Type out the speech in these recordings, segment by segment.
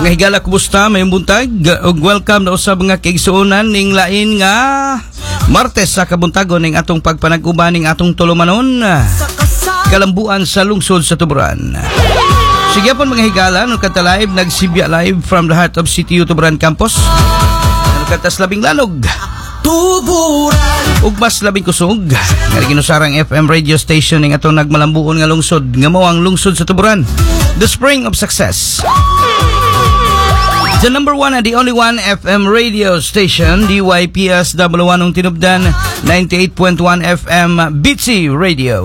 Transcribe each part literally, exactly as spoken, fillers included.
Mga higala, kumusta? Mayong buntag ug welcome na usab mga kaigsuonan ning lain nga Martes sa kabuntagon ning atong pagpanag-uban ning atong tulumanon kalambuan sa lungsod sa Tuburan. Sige po mga higala, no kanta live nagsibya live from the heart of City U Tuburan Campus. Ano kantas labing lanog Tuburan ug mas labing kusog nga ginusarang F M radio station ning atong nagmalambuon nga lungsod nga mao ang lungsod sa Tuburan, the spring of success. The number one and the only one F M radio station, D Y P S one oh one ng Tinubdan, ninety-eight point one F M Bitsi Radio.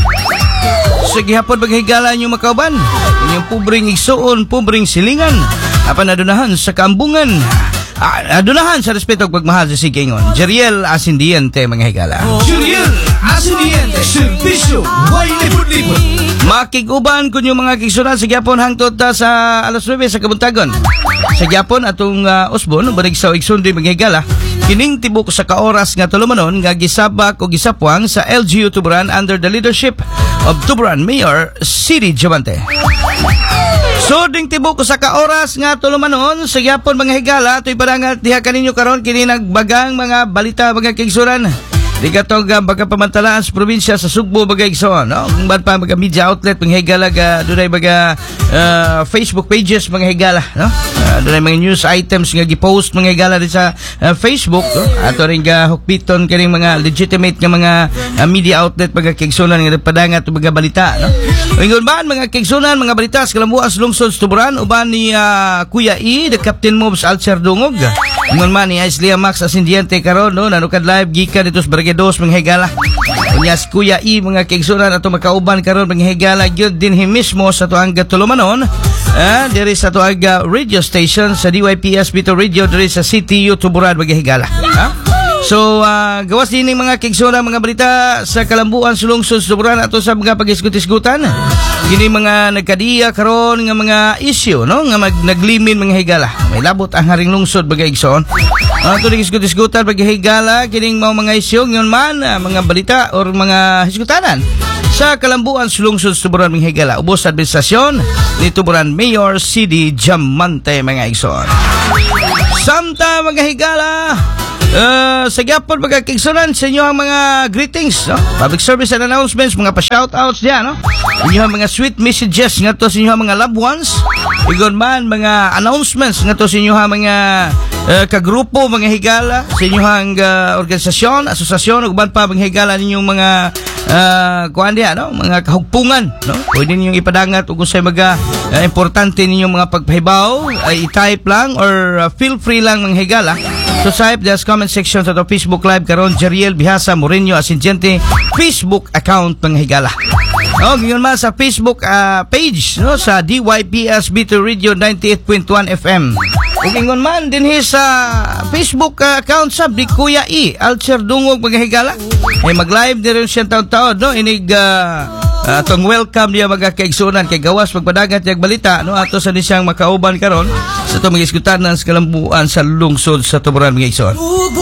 Sige hapon maghigala nyo makauban, inyong pubring igsuon, pubring silingan, apan adunahan sa kaambungan, adunahan sa respeto ug pagmahal sa sigingon. Jeriel Asindiente mga higala. Jeriel Asindiente, servisyo, way libot-libot. Makiguban kunyo mga kigsunan sa gyapon hangtod ta sa alas nuwebe sa kabuntagon. Sa gyapon atong uh, usbon barigsaw igsundi mga higala. Kining tibok sa kaoras nga tulumanon nga gisabak o gisapwang sa L G U Tuburan under the leadership of Tuburan Mayor City Diamante. So ding tibok sa kaoras nga tulumanon sa gyapon mga higala, toy parangat diha kaninyo karon kini nagbagang mga balita mga kigsunan. Di katong uh, baga pamantalaan sa probinsya sa Sugbo baga igsoon, no? Kung ba pa mga media outlet mga higala ga dunay baga uh, Facebook pages mga higala, no? Uh, dunay mga news items nga gi-post mga higala di sa uh, Facebook, no? Ato ring ga hukpiton kining mga legitimate nga mga uh, media outlet baga kigsunan nga padangat baga balita, no? Ingon ba mga kigsunan mga balita sa kalambuan sa lungsod sa Tuburan uban ni uh, Kuya E, the Captain Mobs Alcer Dungog. Ingon man ni Islia Max Asindiente karon, no? Nanukad live gikan dito sa Barangay dos mga higala. Unyas Kuya E mga kaigsunan ato makauban karon mga higala gyud din hi mismo sa tuang tulumanon. Ah, diri sa tuang radio station sa D Y P S Bito Radio diri sa City U Tuburan mga higala. Ha? So, uh, gawas din ng mga kigsunan mga balita sa kalambuan sa lungsod sa Tuburan ato sa mga pag-isgut-isgutan. Gini mga nagkadiya karon nga mga issue, no? Nga mag naglimin mga higala. May labot ang haring lungsod mga igsoon. Ato ring isgut-isgutan mga higala kining mao mga issue ngon man mga balita or mga hisgutanan sa kalambuan sa lungsod sa Tuburan mga higala. Ubos administrasyon ni Tuburan Mayor City Diamante mga igsoon. Samta mga higala. Uh, sa gyapon mga kigsunan sa inyo ang mga greetings, no? Public service and announcements, mga pa-shoutouts diyan, no? Inyo ang mga sweet messages nga to sa inyo ang mga loved ones. Igon man mga announcements nga to sa inyo ang mga uh, kagrupo, mga higala, sa inyo ang uh, organisasyon, asosasyon, ug ban pa mga higala ninyong mga uh, kuan diyan, no? Mga kahugpungan, no? Pwede ninyong ipadangat ug unsay mga uh, importante ninyong mga pagpahibaw, ay uh, i-type lang or uh, feel free lang mga higala. So type this comment section sa to Facebook Live karon Jeriel Bihasa Moreno Asindiente Facebook account mga higala. Oh, ngayon man sa Facebook uh, page, no, sa D Y P S Bito Radio ninety-eight point one F M. Ug ingon man din sa Facebook uh, account sa ni Kuya E Alcer Dungog mga higala. Ay mag-live din siya taon-taon, no, inig uh, Uh, atong welcome diya mga kaigsunan kay gawas pagpadagat yung balita, no, ato sa nisang makauban karon sa itong mga iskutanan sa kalambuan sa lungsod sa Tuburan mga igsoon.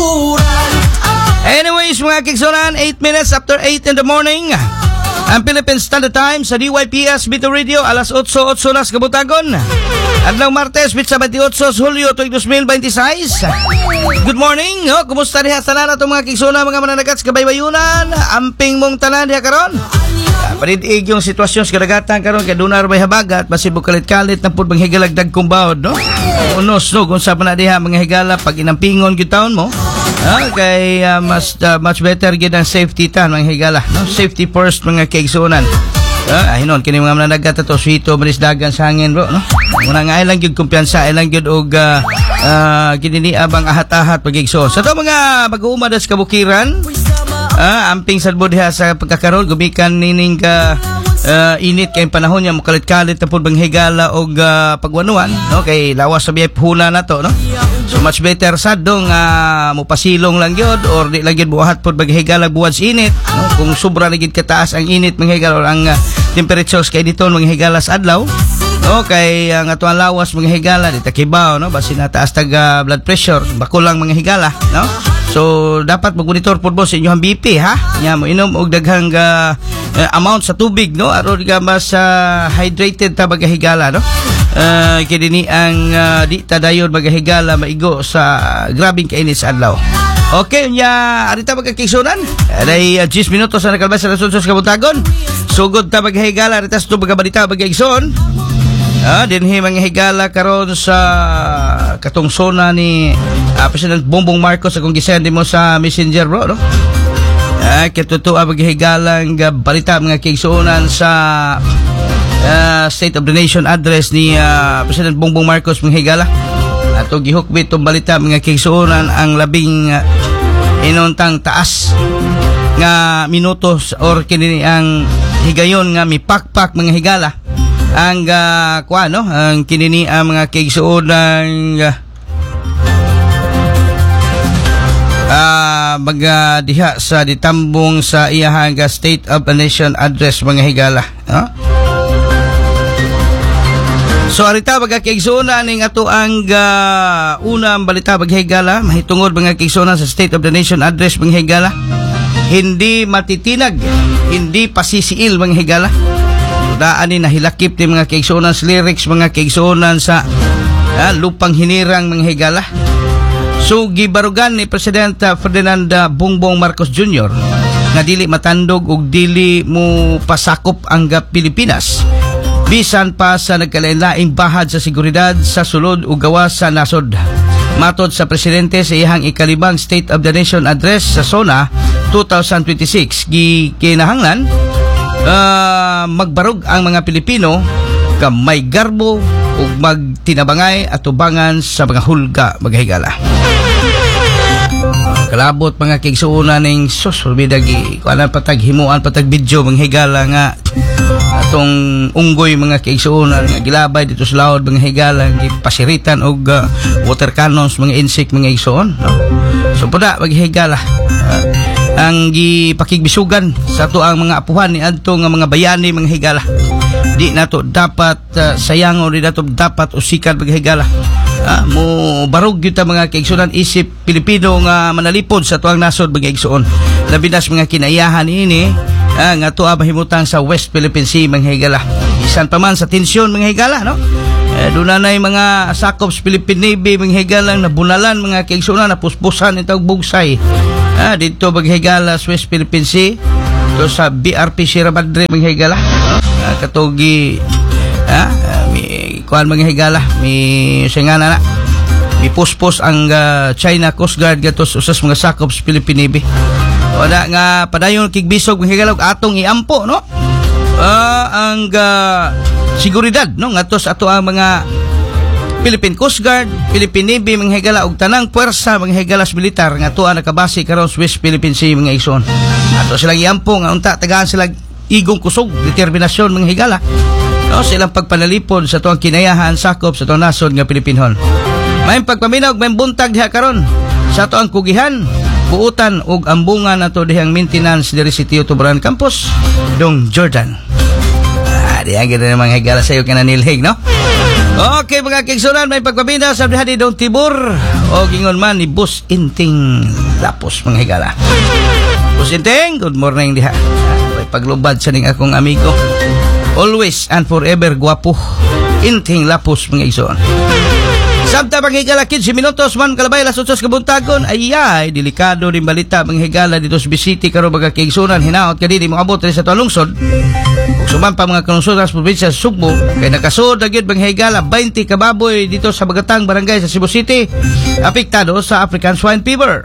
Anyways mga kaigsunan, eight minutes after eight in the morning ang Philippine Standard Time sa D Y P S Bito Radio alas eight eight nas kabutagon adlaw Martes bitsa twenty-eight Hulyo tuig twenty twenty-six. Good morning, no? Kumusta diha sa tanan atong mga kaigsunan mga mananagat sa kabaybayunan, amping mong tanan diha karon. Panidig yung sitwasyon sa kadagatan karon kay donar may habagat basi bukalit-kalit na pud mga higalagdag kong bawod, no? Unos no kung sa na diha mga higala pag inampingon gyud taon mo. Ah, kay uh, mas uh, much better gyud ang safety tan mga higala, no? Safety first mga kaigsunan. Ah, hinon kini mga mananagat ato suito malis dagan sa hangin bro, no? Muna nga ilang gyud kumpiyansa, ilang gyud og uh, uh, kinini abang ahat-ahat pagigsoon. Sa to mga mag-uuma sa kabukiran, ah, amping sad diha sa pagkakaroon gumikan nining ka uh, init kay panahon niya mukalit-kalit na pud bang higala og uh, pagwanuan, no, kay lawas sa biyay huna na to, no. So much better sad dong uh, mupasilong lang gyud or di lang gyud buhat pud bang higala buwad sa init, no, kung sobra na gyud kataas ang init mga higala or ang uh, temperatures kay dito mga higala sa adlaw. No, kay ang uh, atuang lawas mga higala di takibaw, no, basi na taas tag uh, blood pressure bako lang mga higala, no. So dapat mag-monitor pud mo sa inyong B P, ha. Nya mo inom og daghang uh, amount sa tubig, no, aron ka mas uh, hydrated ta bagahigala, no. uh, kini ang uh, di tadayon magahigala maigo sa grabing kainit sa adlaw. Okay, nya arita magkakigsunan. Aday uh, ten minutos na nakalabas sa nasunsos kabuntagon. Sugod ta maghigala arita sa tubag balita magkigson. Ah, dinhi manghigala karon sa katungsona ni uh, President Bongbong Marcos akong gisend mo sa Messenger bro, no? Ah, katutuwa maghigalang uh, balita mga kigsunan sa uh, State of the Nation address ni uh, President Bongbong Marcos manghigala. Ato gihukbit tong balita mga kigsunan ang labing uh, inuntang taas nga minutos or kini ang higayon nga mipakpak mga higala ang uh, kuano ang kinini ang mga kigsunan uh, uh, mga diha sa ditambong sa iyahang State of the Nation address mga higala, huh? So arita mga kigsunan ning ato ang uh, unang balita mga higala mahitungod mga kigsunan sa State of the Nation address mga higala. Hindi matitinag, hindi pasisiil mga higala. Daan ni nahilakip ni mga kigsunan sa lyrics mga kigsunan sa ah, lupang hinirang mga higala. So gibarugan ni President uh, Ferdinand uh, Bongbong Marcos Junior nga dili matandog og dili mo pasakop ang Pilipinas bisan pa sa nagkalain-laing bahad sa seguridad sa sulod ug gawas sa nasod. Matod sa presidente sa iyang ikalibang State of the Nation address sa SONA twenty twenty-six, gi kinahanglan uh, magbarog ang mga Pilipino ka may garbo ug magtinabangay at tubangan sa mga hulga maghigala. Kalabot mga kigsuuna ning sus bidagi kuanan patag himuan patag video manghigala nga atong unggoy mga kigsuuna nga gilabay dito sa laod mga higala gipasiritan og uh, water cannons mga insect mga igsoon, no? So puda maghigala uh, ang gipakigbisugan sa ato ang mga apuhan ni adto nga mga bayani mga higala. Di nato dapat uh, sayangon, di nato dapat usikan mga higala. Ah, mo barog gyud ta mga kaigsunan isip Pilipino nga manalipod sa tuang nasod mga igsuon. Labi nas mga kinaiyahan ini ah, nga tuwa mahimutang sa West Philippine Sea mga higala. Isan pa man sa tensyon mga higala, no? Eh, doon na mga sakop sa Philippine Navy mga higalang nabunalan mga kaigsunan na puspusan itong bugsay. Ah, dito mga higala sa West Philippine Sea. Ito sa B R P Sierra Madre mga higala, no? Ah, katugi ah, kuan mga higala mi singana na mi puspos ang uh, China Coast Guard gatos usas mga sakop sa Philippine Navy. Wala nga padayon kigbisog mga higala atong iampo, no? Uh, ang uh, seguridad, no, ngatos ato ang mga Philippine Coast Guard, Philippine Navy mga higala ug tanang puwersa mga higalas militar nga tuwa nakabase karon sa West Philippine Sea mga igsoon. Ato silang iampo nga unta tagaan sila igong kusog determinasyon mga higala, no, silang pagpanalipod sa tuang kinayahan sakop sa tuang nasod nga Pilipinhon. May pagpaminaw may buntag diha karon sa tuang kugihan, buutan ug ambungan nato dihang maintenance diri sa Tio Tubaran Campus, Dong Jordan. Ah, diha gid na mga higala sayo kananilhig, no? Okay mga kigsunan, may pagpaminaw sa diha di Dong Tibur o gingon man ni Boss Inting Lapos mga higala. Boss Inting, good morning diha. May paglubad sa ning akong amigo. Always and forever guwapo Inting Lapos mga igsoon. Sabta mga higala fifteen minutos man kalabay las otsos kabuntagon. Ayay delikado din balita mga higala dito sa Bisiti karo mga kaigsunan hinaot kadi di moabot sa tuang lungsod. Ug suman pa mga kanungsoran sa probinsya sa Sugbo kay nakasud gyud mga higala twenty ka baboy dito sa Bagatang barangay sa Cebu City apektado sa African Swine Fever.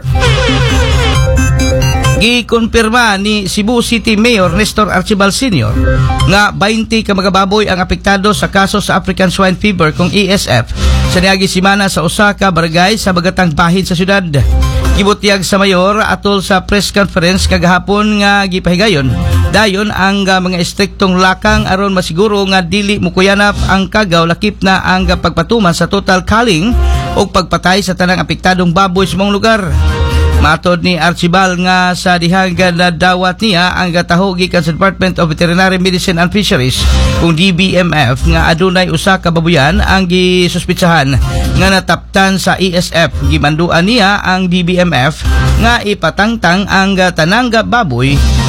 Gikonfirma ni Cebu City Mayor Nestor Archibald Senior nga twenty ka mga baboy ang apektado sa kaso sa African Swine Fever kung E S F sa niagi simana sa usa ka barangay sa Bagatang Bahid sa syudad. Gibutyag sa mayor atol sa press conference kagahapon nga gipahigayon dayon ang uh, mga estriktong lakang aron masiguro nga dili mukuyanap ang kagaw lakip na ang uh, pagpatuman sa total culling o pagpatay sa tanang apektadong baboy sa mong lugar. Matod ni Archibald nga sa dihang na dawat niya ang gataho gikan sa Department of Veterinary Medicine and Fisheries kung D B M F nga adunay usa ka baboyan ang gisuspitsahan nga nataptan sa E S F. Gimanduan niya ang D B M F nga ipatangtang ang tanang baboy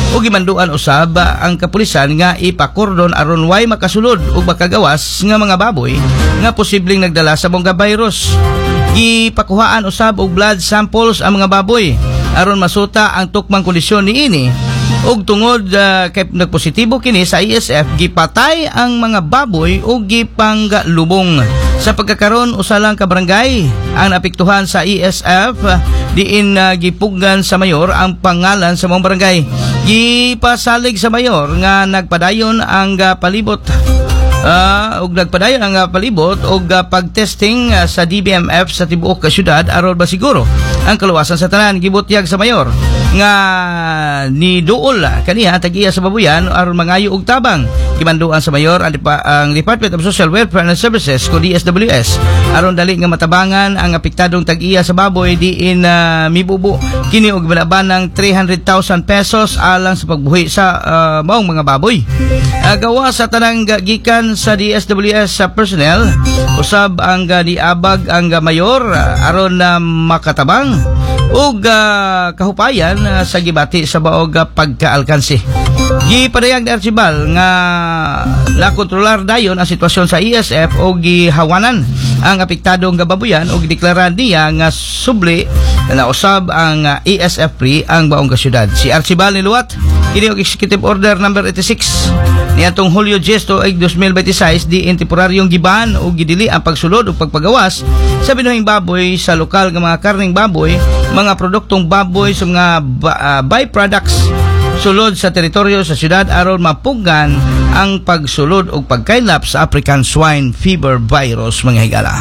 ug gimanduan usab ang kapulisan nga ipakordon aron way makasulod ug makagawas nga mga baboy nga posibleng nagdala sa mongga virus. Gipakuhaan usab og blood samples ang mga baboy aron masuta ang tukmang kondisyon niini. Ug tungod uh, kay nagpositibo kini sa I S F, gipatay ang mga baboy ug gipanggalubong. Sa pagkakaron usa lang ka barangay ang naapektuhan sa I S F, diin uh, gipuggan sa mayor ang pangalan sa mga barangay. Gipasalig sa mayor nga nagpadayon ang uh, palibot Uh, ug nagpadayon ang uh, palibot og uh, pagtesting uh, sa D B M F sa tibuok ka syudad aron ba siguro ang kaluwasan sa tanan. Gibutyag sa mayor nga ni duol kaniya tag-iya sa babuyan aron mangayo og tabang. Gimanduan sa mayor ang, Depa- ang Department of Social Welfare and Services ko D S W S aron dali nga matabangan ang apektadong tag-iya sa baboy diin uh, mibubo kini og balaban ng three hundred thousand pesos alang sa pagbuhi sa uh, maong mga baboy. Uh, gawa sa tanang gikan sa D S W S sa personnel, usab ang uh, diabag ang uh, mayor uh, aron na uh, makatabang ug uh, kahupayan uh, sa gibati sa baog uh, pagkaalkansi. Gipadayag ni Archibald nga la kontrolar dayon ang sitwasyon sa I S F o gihawanan ang apektadong gababuyan o gideklara niya nga subli na usab ang uh, I S F free ang baong kasyudad. Si Archibald niluwat kini og Executive Order number eighty-six niadtong Hulyo ten twenty twenty-six di temporaryong giban o gidili ang pagsulod o pagpagawas sa binuhing baboy sa lokal nga mga karning baboy, mga produktong baboy sa mga uh, byproducts sulod sa teritoryo sa syudad aron mapugan ang pagsulod o pagkailap sa African Swine Fever Virus mga higala.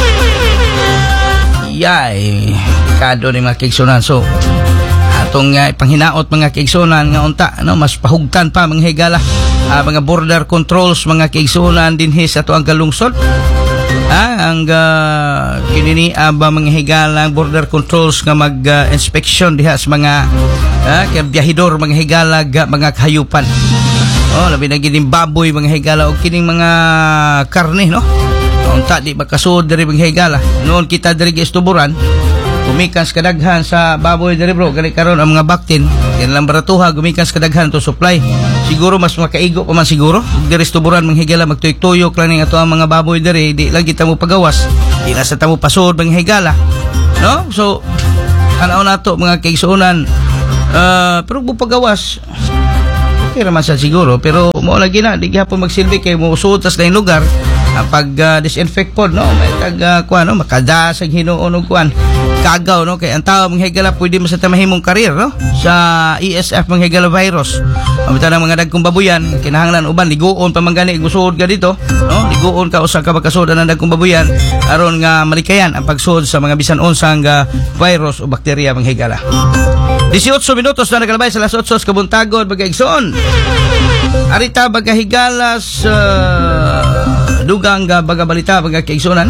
Yay, kado ni mga kigsunan. So atong uh, panghinaot mga kigsunan nga unta no, mas pahugtan pa mga higala. Uh, mga border controls mga kaigsunan dinhi sa ato ang kalungsod. Ah, ang uh, kinini aba mga higalang border controls nga mag uh, inspection diha sa mga uh, kay biyahidor mga higala mga kahayupan. Oh, labi na gining baboy mga higala o kining mga karne no. Unta di makasud diri mga higala. Noon kita diri gistuburan gumikas kadaghan sa baboy diri bro, gali karon ang mga baktin yan lang baratuha gumikas kadaghan to supply. Siguro mas makaigo pa man siguro diri stuburan mga higala magtuyok-tuyok lang ning ato ang mga baboy diri, di lang kita mo pagawas, di na sa tamo pasod mga higala no. So anaw nato mga kaigsuonan uh, pero mo pagawas okay raman sa siguro, pero mo lagi na di gyapon magsilbi kay mo usutas na yung lugar uh, pag uh, disinfect pod no, may tag uh, kuan no, makadasag hinuon og kuan kagaw no, kay ang tao mga higala pwede mo sa tamahimong karir no sa I S F mga higala virus. Amita ng mga dagkong babuyan kinahanglan uban liguon pa man gani gusud ka dito no, liguon ka usa ka makasud ang dagkong babuyan aron nga malikayan ang pagsud sa mga bisan unsang uh, virus o bakterya mga higala. eighteen minutos na nakalabay sa alas eight sa kabuntagon bagaigsoon. Arita bagahigala sa uh, dugang uh, bagabalita bagaigsonan.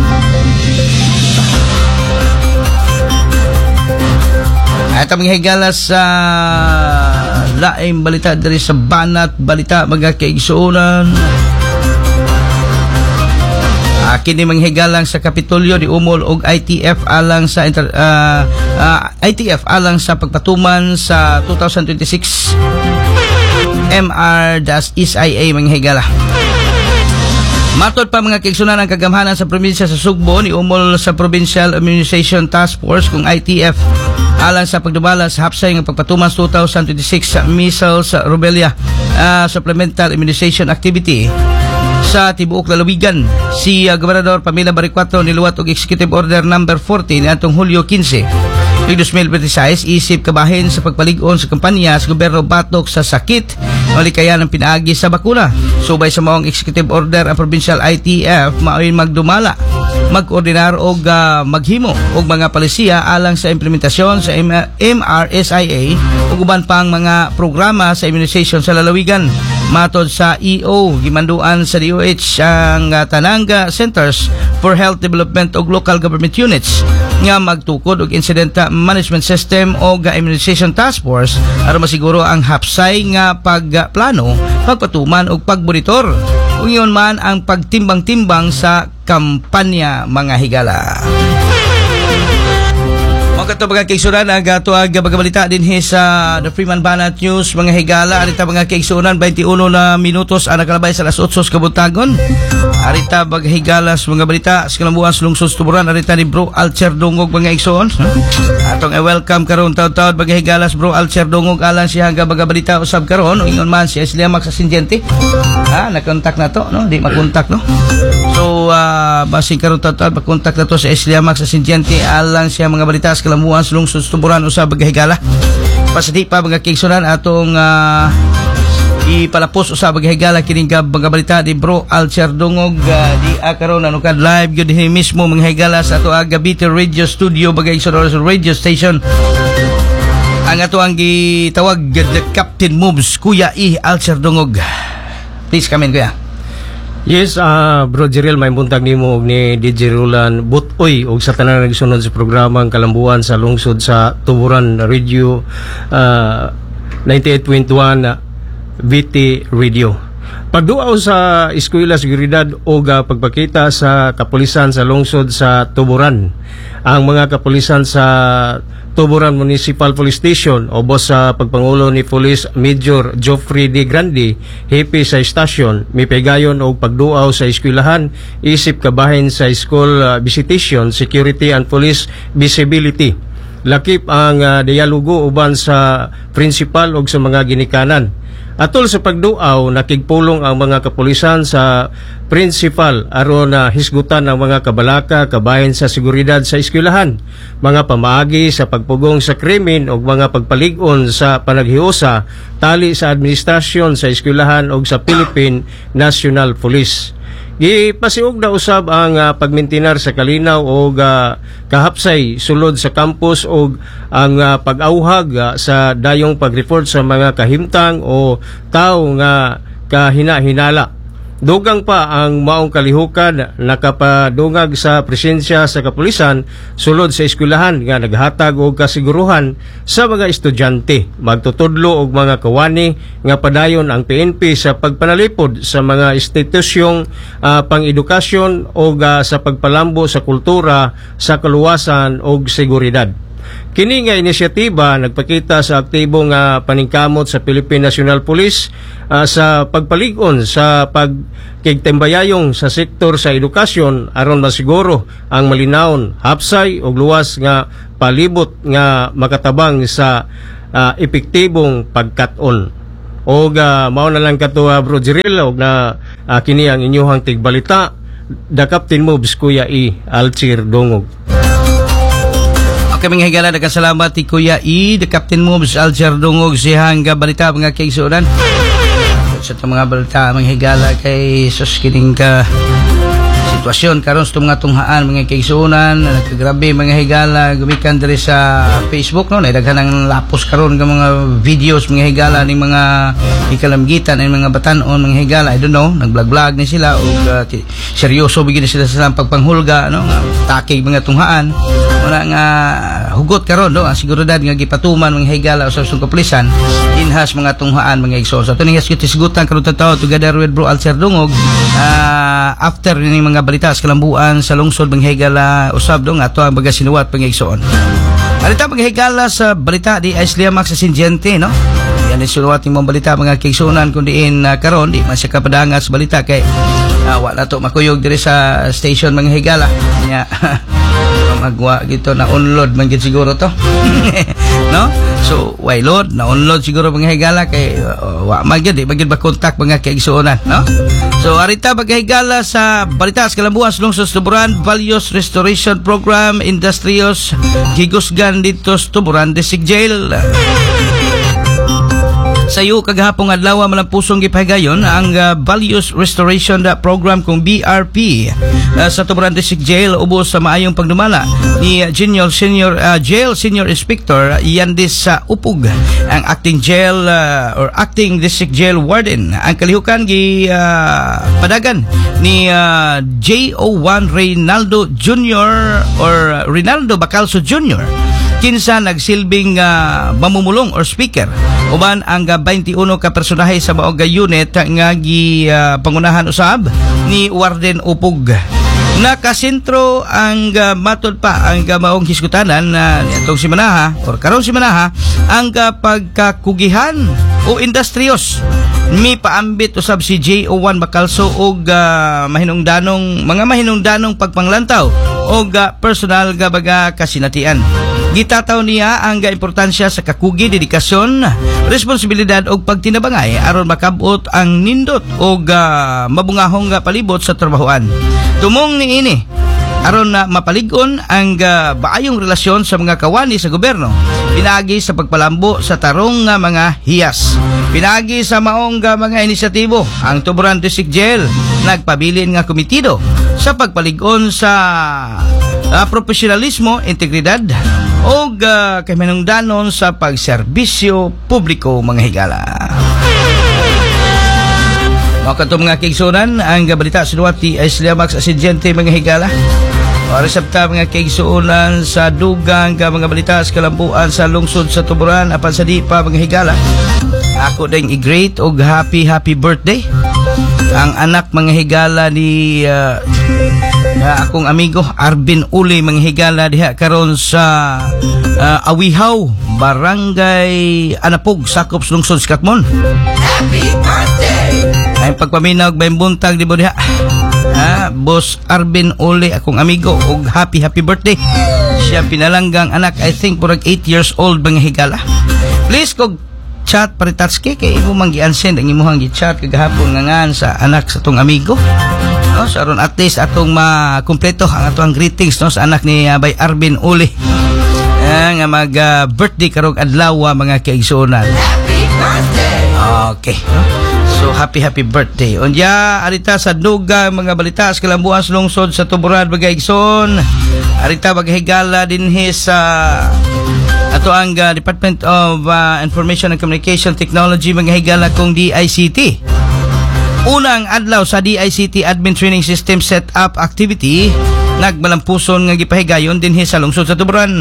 At ang higala sa laing balita dari sa banat balita mga kaigsuonan. Akin ni manghigalang sa Kapitolyo di umol og I T F alang sa inter, uh, uh, I T F alang sa pagpatuman sa twenty twenty-six M R S I A mga higala. Matod pa mga kaigsunan ang kagamhanan sa probinsya sa Sugbo ni umol sa Provincial Immunization Task Force kung I T F alang sa pagdumala sa hapsay ng pagpatuman sa twenty twenty-six sa measles, rubella, uh, supplemental immunization activity sa tibuok lalawigan. Si uh, Gobernador Pamela Baricuato niluwat og Executive Order number forty niadtong Hulyo fifteen twenty twenty-six isip kabahin sa pagpalig-on sa kampanya sa gobyerno batok sa sakit malikayan ng pinaagi sa bakuna. Subay sa maong Executive Order ang Provincial I T F maoy magdumala mag-ordinar og uh, maghimo og mga palisiya alang sa implementasyon sa M R S I A ug uban pang mga programa sa immunization sa lalawigan. Matod sa E O gimanduan sa D O H ang uh, Tananga Centers for Health Development og Local Government Units nga magtukod og Incident Management System o Immunization Task Force aron masiguro ang hapsay nga pagplano, pagpatuman og pagbonitor ug iyon man ang pagtimbang-timbang sa kampanya mga higala. kato mga kaigsunan ang ato ang bagabalita din he sa The Freeman Banat News mga higala. Arita mga kaigsunan twenty-one na minutos ang nakalabay sa alas otso kabuntagon. Arita bagahigalas mga balita sa kalambuan sa lungsod Tuburan. Arita ni Bro Alcher Dungog mga igsoon. Atong i-welcome karon taud-taud bagahigalas Bro Alcher Dungog alang siya nga bagabalita usab karon ingon man si Aslia Max sa Sinjente. Ha, na-contact na to no, di makontak no. So uh, basing karon taud-taud makontak na to si Aslia Max sa Sinjente alang siya mga balita sa kalambuan sa lungsod Tuburan usab bagahigala. Pasadi pa mga kaigsunan atong uh, ipalapos usab bagahigala kining mga balita di Bro Alcher Dungog uh, di akaron ano kad live gyud hi mismo mga higala sa ato aga Gabite Radio Studio bagay sa radio station. Ang ato ang gitawag the Captain Moves Kuya E Alcher Dungog. Please come in kuya. Yes, uh, Bro Jeriel, may buntag nimo og ni D J Roland Butoy og sa tanan nagsunod sa programang Kalambuan sa lungsod sa Tuburan Radio uh, ninety-eight point one V T Radio. Pagduaw sa eskwela seguridad o uh, pagpakita sa kapulisan sa lungsod sa Tuburan. Ang mga kapulisan sa Tuburan Municipal Police Station o boss sa pagpangulo ni Police Major Geoffrey D. Grande, hepe sa estasyon, may pegayon o pagduaw sa eskwelahan, isip kabahin sa school uh, visitation, security and police visibility. Lakip ang uh, dialogo uban sa principal o sa mga ginikanan. Atol sa pagduaw, nakigpulong ang mga kapulisan sa principal aron na hisgutan ang mga kabalaka kabahin sa seguridad sa eskwelahan, mga pamaagi sa pagpugong sa krimen o mga pagpalig-on sa panaghiusa tali sa administrasyon sa eskwelahan o sa Philippine National Police. Gipasiug na usab ang uh, pagmintinar sa kalinaw o uh, kahapsay sulod sa campus o ang uh, pag-auhag uh, sa dayong pag-report sa mga kahimtang o tao nga kahina-hinala. Dugang pa ang maong kalihukan nakapadungag sa presensya sa kapulisan sulod sa eskwelahan nga naghatag og kasiguruhan sa mga estudyante, magtutudlo og mga kawani nga padayon ang P N P sa pagpanalipod sa mga institusyong uh, pang-edukasyon o uh, sa pagpalambo sa kultura sa kaluwasan og seguridad. Kini nga inisyatiba nagpakita sa aktibong uh, paningkamot sa Philippine National Police uh, sa pagpalig-on sa pagkigtembayayong sa sektor sa edukasyon aron masiguro ang malinawon, hapsay o luwas nga palibot nga makatabang sa uh, epektibong pagkat-on. O uh, mao na lang kato uh, Bro Jeriel og na uh, kini ang inyong tigbalita, The Captain Moves Kuya E Alcher Dungog. Okay mga higala, nagkasalamat ti Kuya E, The Captain Moves Alcher Dungog sihang balita mga kaigsunan. Sa mga balita mga higala kay sus kining ka sitwasyon karon sa mga tunghaan mga kaigsunan, nagkagrabe mga higala gumikan diri sa Facebook no, daghan ang lapos karon nga mga videos mga higala ning mga ikalamgitan ng mga batan-on mga higala. I don't know, nag-vlog-vlog ni sila ug uh, seryoso bigyan sila sa pagpangholga no, nga takig mga tunghaan. Wala nga hugot karon do, ang seguridad nga gipatuman mga higala sa usang kapulisan inhas mga tunghaan mga igsoon. So tuning yes kisgutan karon tawo together with Bro Alcher Dungog uh, after ni mga balita sa kalambuan sa lungsod mga higala usab do nga ato ang baga sinuwat mga igsoon. Balita mga higala sa balita di Aslia Max sa Sinjente no. Yan ang sinuwat ng mga balita mga kaigsunan kundi in uh, karon di man siya kapadangat sa balita kay uh, wala to makuyog diri sa station mga higala nya magwa gito na unload man gid siguro to no, so why load na unload siguro mga higala kay uh, wa man gid di magid ba contact mga kaigsuonan no. So arita mga higala sa balita sa kalambuan sa lungsod Tuburan, Values Restoration Program Industrios gigusgan dito sa Tuburan District Jail. Sayo kagahapong adlaw malang pusong gipahigayon ang uh, Values Restoration Program kung B R P uh, sa Tuburan District Jail ubos sa maayong pagdumala ni uh, Junior Senior uh, Jail Senior Inspector Yandis sa uh, Upog, ang acting jail uh, or acting District Jail Warden. Ang kalihukan gi uh, padagan ni uh, J O one Reynaldo Junior or Reynaldo Bacalso Junior kinsa nagsilbing uh, mamumulong or speaker uban ang uh, twenty-one ka personahe sa maog unit nga gi uh, pangunahan usab ni Warden Upog. Nakasentro ang uh, matod pa ang uh, maong hiskutanan na uh, itong simanaha or karong simanaha ang uh, pagkakugihan o industrios mi paambit usab si J O one Bacalso og uh, mahinungdanong mga mahinungdanong pagpanglantaw og uh, personal nga baga kasinatian. Gitataw niya ang uh, importansya sa kakugi, dedikasyon, responsibilidad og pagtinabangay aron makabot ang nindot og uh, mabungahong uh, palibot sa trabahoan. Tumong ni ini aron na mapalig-on ang uh, baayong relasyon sa mga kawani sa gobyerno, pinagi sa pagpalambo sa tarong nga mga hiyas, pinagi sa maong nga mga inisyatibo ang Tuburan District Jail nagpabilin nga komitido sa pagpalig-on sa uh, profesionalismo, integridad o uh, kaminungdanon sa pagserbisyo publiko mga higala. Mga katong mga kaigsunan, ang balita sa Duwati ay sila Max Asidjente mga higala. O resepta mga kaigsunan sa dugang ka mga balita sa kalambuan sa lungsod sa Tuburan apan sa di pa mga higala. Ako ding i-great og happy happy birthday ang anak mga higala ni uh, uh, akong amigo Arvin Uli mga higala diha karon sa uh, Awihaw, Barangay Anapog, sakop sa lungsod sa Katmon. Happy birthday! Ay pagpaminaw may buntag di mo diha. Ah, Boss Arvin Uli akong amigo og happy happy birthday. Siya pinalanggang anak, I think purag eight years old mga higala. Please kog chat paritatske kay imo man gi-unsend ang imong gi-chat kagahapon nga ngan sa anak sa tong amigo. No, so aron at least atong makumpleto ang atong greetings no sa anak ni uh, Bay Arvin Uli. Uh, nga mag uh, birthday karong adlaw mga kaigsuonan. Happy birthday. Okay. No? So happy happy birthday. Unya arita sa duga mga balita sa kalambuan sa lungsod sa Tuburan Bagaigson. Arita baghigala dinhi sa ato ang uh, Department of uh, Information and Communication Technology mga higala kong D I C T. Unang adlaw sa D I C T Admin Training System Setup Activity nagmalampuson nga gipahigayon dinhi sa lungsod sa Tuburan.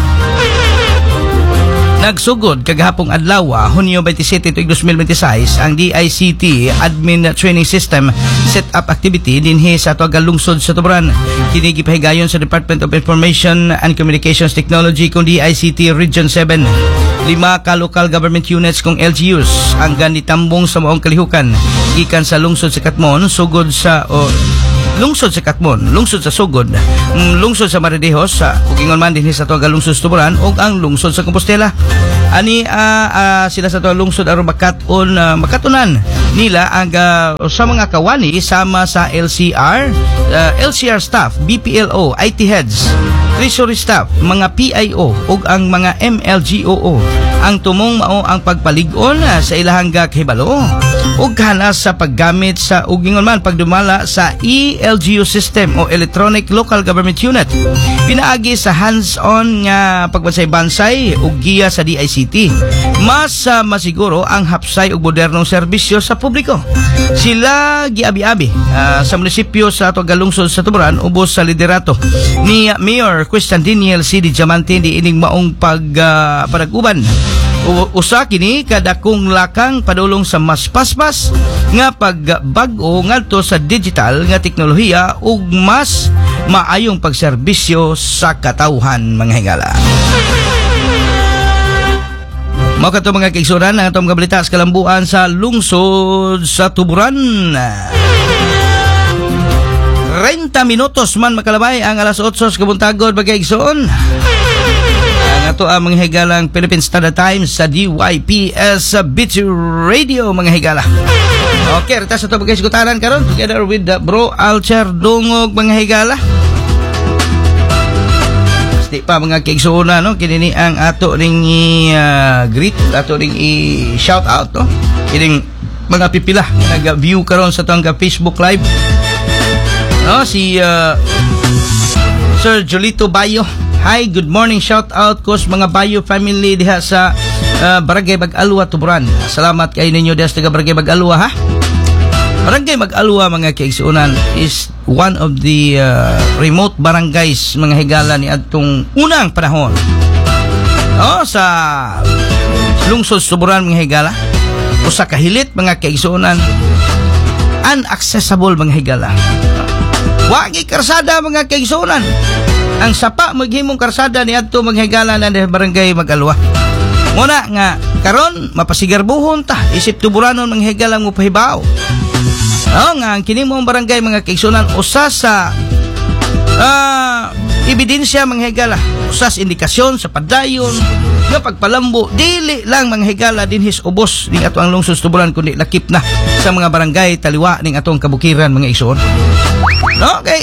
Nagsugod kagahapong adlaw Hunyo twenty-seven, twenty twenty-six ang D I C T Admin Training System Setup Activity dinhi sa tuagal lungsod sa Tuburan. Kini gipahigayon sa Department of Information and Communications Technology kung D I C T Region seven. Lima ka local government units kung L G Us ang ganitambong sa maong kalihukan gikan sa lungsod sa Katmon, sugod sa o lungsod sa Katmon, lungsod sa Sugod, lungsod sa Maridejos, sa Ugingon man dinhi sa tuagal lungsod sa Tuburan ug ang lungsod sa Compostela. Ani uh, uh, sila sa tuagal lungsod aron makaton uh, makatunan nila ang uh, sa mga kawani sama sa L C R, uh, L C R staff, B P L O, I T heads, treasury staff, mga P I O ug ang mga M L G O O. Ang tumong mao ang pagpalig-on uh, sa ilahang kahibalo ug hanas sa paggamit sa ugingon man pagdumala sa E L G U system o Electronic Local Government Unit. Pinaagi sa hands-on nga pagbansay-bansay ug giya sa D I C T. Mas uh, masiguro ang hapsay ug modernong serbisyo sa publiko. Sila giabi-abi uh, sa munisipyo sa Tuagalungsod sa Tuburan ubos sa liderato ni Mayor Christian Daniel C. Diamante di ining maong pag uh, panag-uban. Usa kini kadakong lakang padulong sa mas paspas nga pagbag-o ngadto sa digital nga teknolohiya ug mas maayong pagserbisyo sa katawhan mga higala. Mao kato mga kaigsunan ang atong balita sa kalambuan sa lungsod sa Tuburan. thirty minutos man makalabay ang alas otso sa kabuntagod mga kaigsuon. Ato ang mga higalang Philippine Standard Times sa D Y P S Beach Radio mga higala. Okay, rita sa ito magkaisgutaran karon together with the Bro Alcher Dungog mga higala. Di pa mga kaigsuuna no, kinini ang ato ring uh, greet, ato ring i-shout out no. Kining mga pipila nag-view karon sa tong Facebook Live. No, si uh, Sir Jolito Bayo. Hi, good morning, shout out ko sa mga Bayo family diha sa uh, Barangay Bag-Alwa, Tuburan. Salamat kay ninyo diha sa taga Barangay Bag-Alwa ha. Barangay Bag-Alwa mga kaigsuunan is one of the uh, remote barangays mga higala ni adtong unang panahon. Oh, sa lungsod Tuburan mga higala. Usa ka hilit mga kaigsuunan, inaccessible mga higala. Wagi karsada mga kaigsunan. Ang sapa maghimong karsada ni adto maghigala na sa barangay Mag-Alwa. Muna nga karon mapasigarbuhon ta isip tuburanon manghigalang mo pahibaw. Oh, nga ang kini mong barangay mga kaigsunan usa sa uh, ebidensya manghigala, usas indikasyon sa padayon nga pagpalambo dili lang manghigala dinhis ubos ning ato ang lungsod tuburan kundi lakip na sa mga barangay taliwa ning atong kabukiran mga igsoon. Okay.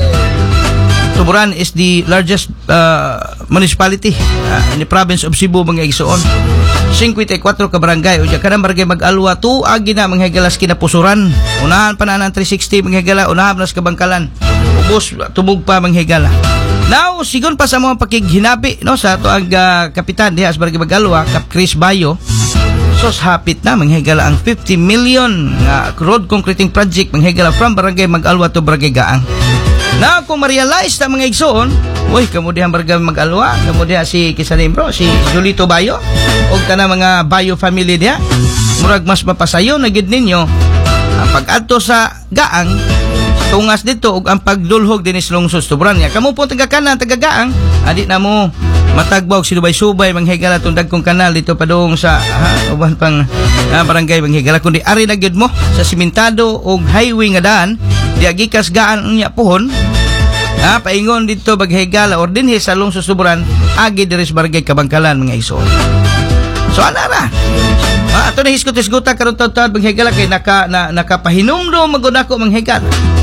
Tuburan is the largest uh, municipality uh, in the province of Cebu mga igsoon. fifty-four ka barangay unya kanang barangay Mag-Alwa tuagi na manghigalas kinapusuran. Unahan pa na ng three sixty manghigala, unahan nas kabangkalan. Ubos tubog pa manghigala. Now, sigon pa sa mga pakighinabi no sa ato ang uh, kapitan diha sa barangay Mag-Alwa, Kap Chris Bayo. Sos hapit na manghigala ang fifty million nga uh, road concreting project manghigala from barangay Mag-Alwa to barangay Gaang. Na kung ma-realize na mga igsoon, uy, kamudihan barangay Mag-Alwa, kamudihan si Kisanembro, si Julito Bayo, o ka na mga Bayo family diha, murag mas mapasayo na gid ninyo ang pag-adto sa Gaang, tungas dito og ang pagdulhog dinis lungsod tuburan niya. Kamo po taga kanan taga Gaang, adi na mo matagbaw sinubay-subay manghigala tong dagkong kanal dito padung sa ha, uban pang ha, barangay manghigala kundi ari na gyud mo sa simentado og highway nga daan di agikas Gaan unya pohon. Ha, paingon dito baghigala or dinhi sa lungsod tuburan agi diri sa barangay Kabangkalan mga igsoon. So ana ra. Ah, ato na hisgot-hisgota karon taud-taud manghigala kay naka na, nakapahinumdum magud ako manghigala.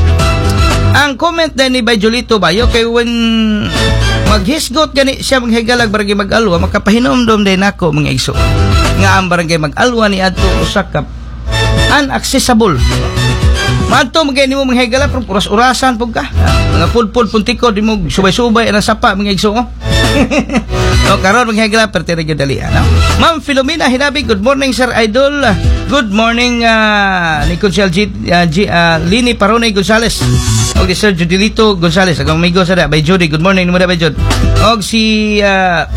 Ang comment na ni Bay Julito Bayo kay when maghisgot gani siya manghigalag barangay Mag-Alwa makapahinomdom din nako mga igsoon nga ang barangay Mag-Alwa ni adto usa ka unaccessible. Madto magay nimo manghigala pero uras-urasan pug ka. Mga pulpul puntiko di mo subay-subay ana sapa mga igsoon. No karon manghigala perti ra gyud dali ano. Ma'am Filomena Hinabi, good morning Sir Idol. Good morning uh, ni Consiel G, uh, G, uh, Lini Paronay Gonzales. Og si Sir Judilito Gonzales, agang amigo sa da by Judy. Good morning nimo da by Jud. Og si uh,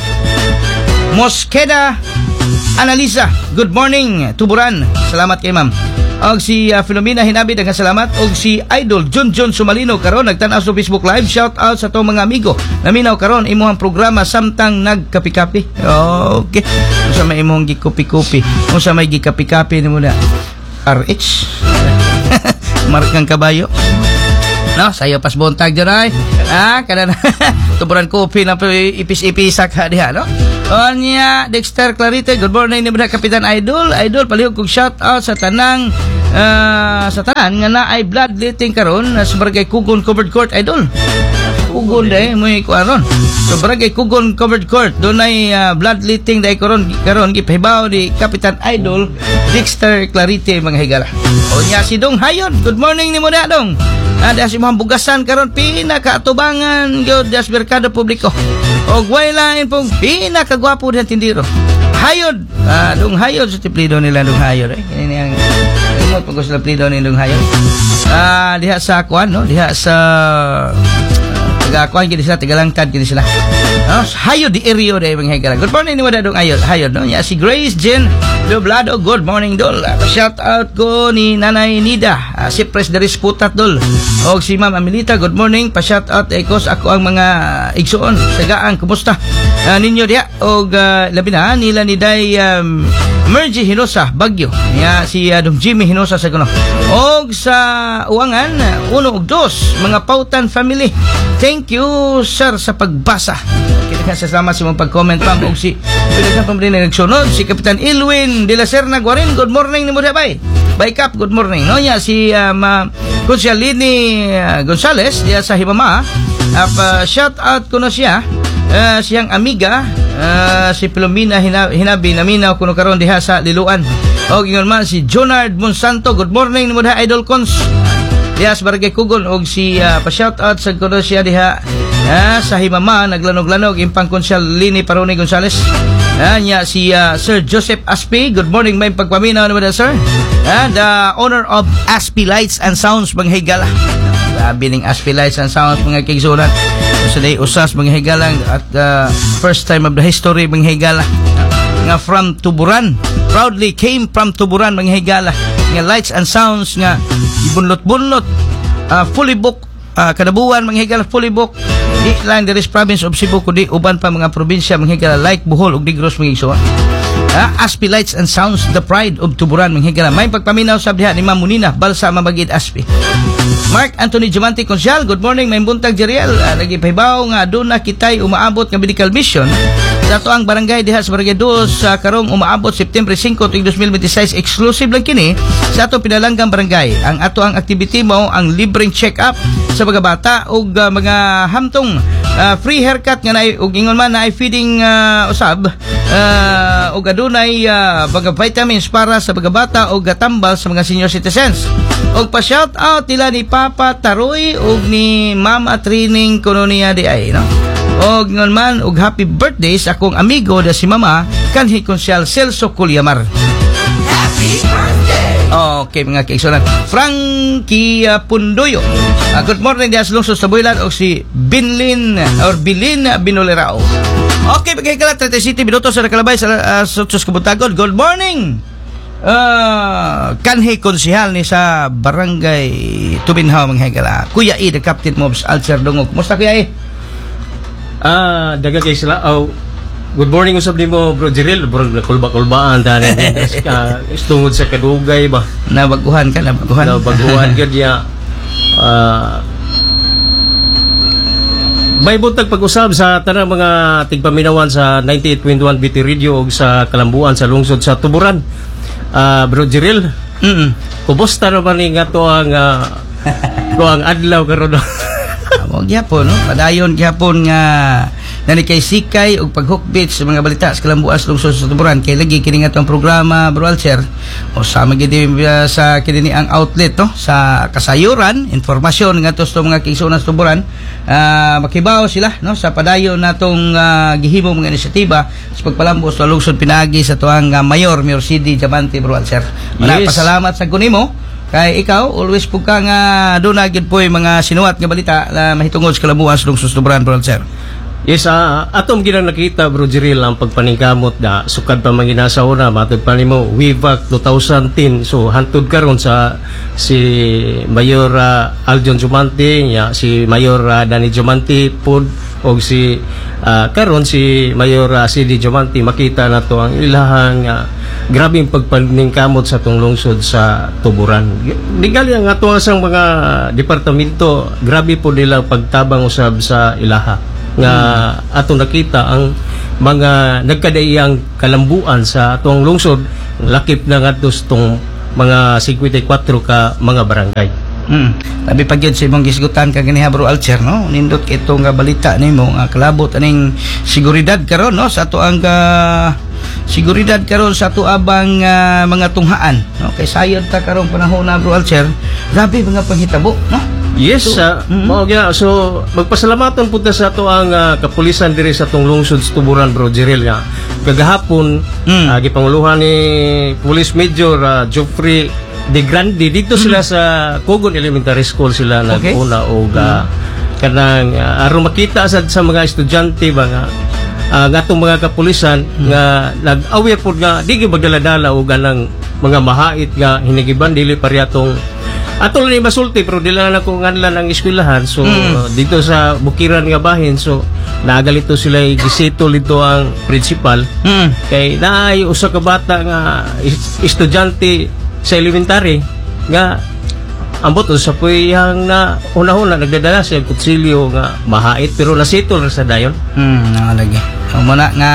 Mosqueda Analisa, good morning Tuburan. Salamat kay ma'am. Og si uh, Filomena Hinabi, daghang salamat. Og si Idol John John Sumalino karon nagtan-aw sa Facebook Live. Shout out sa to mga amigo. Naminaw karon imong programa samtang nagkapi-kapi. Okay. Unsa may imong gikupi-kupi? Unsa may gikapi-kapi nimo na? R H. Markang kabayo. No, sayo pas bontag diray. Ah, kana tuburan kopi na ipis-ipisak ha diha, no? Onya Dexter Clarite, good morning ni mga Kapitan Idol. Idol palihog kog shout out sa tanang uh, sa tanan nga na ay bloodletting karon sa barangay Kugon Covered Court Idol. Kugon day mo ikuaron. So barangay Kugon Covered Court dunay uh, bloodletting day karon karon gipahibaw ni Kapitan Idol Dexter Clarite mga higala. Onya si Dong Hayon, good morning ni mo na Dong. Ada si mga bugasan karon pinakaatubangan gyud das merkado publiko. Og way lain pong pinakagwapo diha tindiro. Hayod, ah, Dong Hayod sa tiplido nila Dong Hayod eh. Kini ang imot pag sa tiplido ni Dong Hayod. Ah, diha sa kuan no, diha sa taga kuan gid sila, taga Langkad gid sila. Oh, Hayod di area day mga higala. Good morning ni mo Dong Hayod. Hayod no, ya si Grace Jen Doblado, good morning dol. Shout out ko ni Nanay Nida, uh, si Pres Deris Putat dol. Og si Ma'am Amelita, good morning. Pa shout out ekos ako ang mga igsoon. Tagaan, kumusta? Uh, ninyo dia og uh, labi na nila ni Day um, Mergy Hinosa Bagyo. Ya si uh, Dong Jimmy Hinosa sa kuno. Og sa Uwangan, uno og dos mga Pautan family. Thank you sir sa pagbasa. Kita sa salamat sa mong pag-comment pa og si pwede pa rin nagsunod si Kapitan Ilwin de la Serna Guarin, good morning ni mo da bay. Bay Kap, good morning. No ya si um, uh, Consialini uh, Gonzales diya sa Himama. Uh, shout out ko na siya. Uh, siyang amiga uh, si Filomena Hinabi naminaw kuno karon diha sa Liluan. Og ingon man si Jonard Monsanto, good morning ni mo da Idol Cons. Diha sa Barangay Kugon og si uh, pa shout out sa kuno siya diha uh, sa Himama naglanog-lanog impang Consial Lini Paronay Gonzales. Uh, niya si uh, Sir Joseph Aspi, good morning may pagpaminaw naman na sir. Uh, the owner of Aspi Lights and Sounds mga higala. Grabe ning Aspi Lights and Sounds mga kigsunan. So day usas mga higalang at uh, first time of the history mga higala. Nga from Tuburan, proudly came from Tuburan mga higala. Nga Lights and Sounds nga ibunlot-bunlot, uh, fully booked uh, kadabuan manghigala fully booked di lang the province of Cebu kundi uban pa mga probinsya manghigala like Bohol ug Negros mangigsuon. Uh, Aspi Lights and Sounds, the pride of Tuburan manghigala. May pagpaminaw sa diha ni Ma'am Munina Balsa Mamagid Aspi. Mark Anthony Diamante Consial, good morning, may buntag Jeriel. Uh, Nagipahibaw nga aduna kitay umaabot nga medical mission sa ato ang barangay diha sa Barangay dos sa uh, karong umaabot September five, twenty twenty-six. Exclusive lang kini sa ato pinalanggang barangay. Ang ato ang activity mo ang libreng check-up sa mga bata ug uh, mga hamtong uh, free haircut nga naay ug ingon man naay feeding uh, usab uh, ug adunay uh, mga vitamins para sa mga bata ug gatambal sa mga senior citizens. Og pa shout out nila ni Papa Taroy ug ni Mama Trining kuno niya di ay no. Og ngon man og happy birthday sa akong amigo da si Mama kanhi Konsyal Celso Culyamar. Happy birthday. Okay mga kaigsunan. Frankie uh, Pundoyo. Uh, good morning diha sa lungsod sa Builan og si Binlin or Bilin Binolerao. Okay mga kaigsunan, thirty-seven minutos sa nakalabay sa uh, Sotsos Kabuntagon. Good morning. Uh, kanhi konsehal ni sa barangay Tubinhaw manghigala Kuya E, the Captain Mobs Alcer Dungog. Musta Kuya E? Ah, daga kay sila. Oh, good morning usab nimo Bro Jeril, bro kulba-kulbaan tani ka istungod sa kadugay ba. Nabaguhan ka, nabaguhan. Nabaguhan ka diya. Ah, may buntag pag-usab sa tanang mga tigpaminawan sa ninety-eight point one B T Radio ug sa Kalambuan sa lungsod sa Tuburan. Ah, Bro Jeril. Mm. Kumusta naman ni nga to ang uh, ang adlaw karon? Wag gyapon no, padayon gyapon nga nani kay sikay og paghukbit sa mga balita sa Kalambuan sa lungsod sa Tuburan kay lagi kini nga tong programa Bro Alcer o sama gid uh, sa kini ang outlet no sa kasayuran informasyon ngadto sa mga kaigsuonan sa Tuburan. Uh, makibaw sila no sa padayon natong uh, gihimo mga inisyatiba sa pagpalambo sa lungsod pinaagi sa tuang uh, Mayor Mayor C D Diamante Bro Alcer. Yes. Pasalamat sa kunimo kay ikaw always pug ka nga doon na gid poy mga sinuwat nga balita na mahitungod sa Kalambuan sa lungsod sa Tuburan Bro Alcer. Yes, uh, atom ginang nakita Bro Jeril ang pagpaningkamot na sukad pa manginasa una matod pa nimo way back twenty ten so hantud karon sa si Mayor uh, Aljon Diamante ya si Mayor uh, Danny Diamante pod og si uh, karon si Mayor uh, C D Diamante makita nato ang ilahang uh, grabing pagpaningkamot sa tong lungsod sa Tuburan. Digali ang ato sang mga departamento grabe po nila pagtabang usab sa ilaha nga ato nakita ang mga nagkadaiyang kalambuan sa atong lungsod lakip na ngadto tong mga fifty-four ka mga barangay. Hmm. Labi pa gyud sa imong gisgutan kag ni Bro Alcer no. Nindot ito nga balita nimo nga kalabot aning seguridad karon no sa ato ang uh, seguridad karon sa ato abang uh, mga tunghaan no. Kay sayod ta karon panahon na Bro Alcer. Grabe mga panghitabo no. Yes, so, uh, mm-hmm. mao gyud. So magpasalamatan pud ta sa ato ang uh, kapulisan diri sa atong lungsod sa Tuburan Bro Jeril nga kagahapon mm. uh, gipanguluhan ni Police Major uh, Geoffrey De Grande dito mm. sila sa Cogon Elementary School sila okay. naguna og uh, mm. kanang uh, aron makita sad sa mga estudyante ba nga uh, ngatong mga kapulisan mm. nga nag-aware pud nga di gyud magdala-dala og ganang mga mahait nga hinigiban dili pariyatong ato lang masulti pero dila na ko nganlan ang eskwelahan so mm. uh, dito sa Bukiran nga bahin so nagalito sila gisito dito ang principal mm. kay naay usa ka bata nga estudyante sa elementary nga ambot sa puyang na una-una nagdadala sa kutsilyo nga mahait pero nasitol ra sa dayon. Hmm, nakalagi. Ang muna nga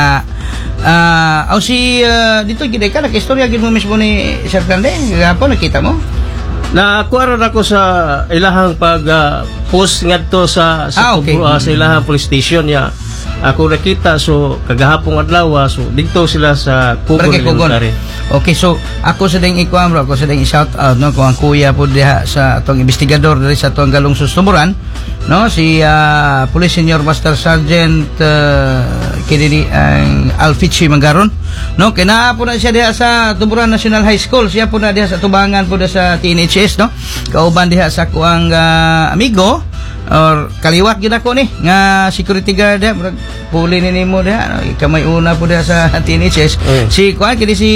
ah uh, si uh, dito gid ka nag-istorya gid mo mismo ni Sir Grande, gapon nakita mo? Nakuha ako sa ilahang pag uh, post ngadto sa sa, ah, okay. uh, sa ilahang police station ya. Ako nakita so kagahapong adlaw so dito sila sa Cogon Elementary. Okay, so ako sa ding ikuan bro, ako sa ding shout out no kung ang kuya po diha sa atong investigador diri sa atong Galungsod Tuburan, no si uh, Police Senior Master Sergeant uh, kini ang uh, Alfichi Mangaron, no kina po na siya diha sa Tuburan National High School, siya po na diha sa tubangan po sa T N H S no. Kauban diha sa kuang uh, amigo or kaliwat gid ako ni nga security guard eh, puli ni nimo diha no kamay una po diha sa teenagers Mm. si kuan kini si